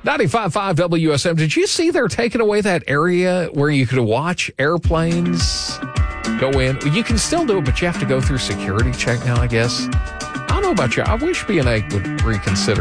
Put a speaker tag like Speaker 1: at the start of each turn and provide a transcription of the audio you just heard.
Speaker 1: 95.5 WSM. Did you see they're taking away that area where you could watch airplanes go in? You can still do it, but you have to go through security check now, I guess. I don't know about you. I wish B&A would reconsider